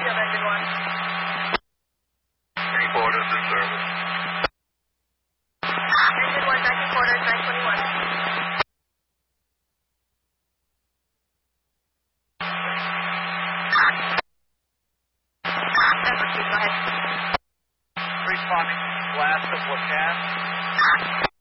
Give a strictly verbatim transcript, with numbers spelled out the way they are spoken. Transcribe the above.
Field, engine one. Three quarters in service. Engine one, back in quarters, nine twenty-one. Number two, go ahead. Responding blast of LaCasse.